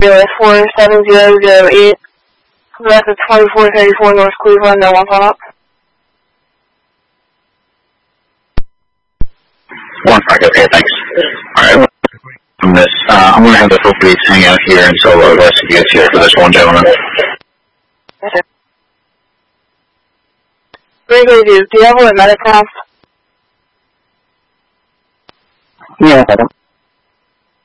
47008. That's at 2434 North Cleveland, no one follow up. 1-5, okay, thanks. Alright, from this, I'm going to have the full police hang out here until the rest of you gets here for this one gentleman. Yes, sir. Very good, do you have a medic pass? Yeah, I don't.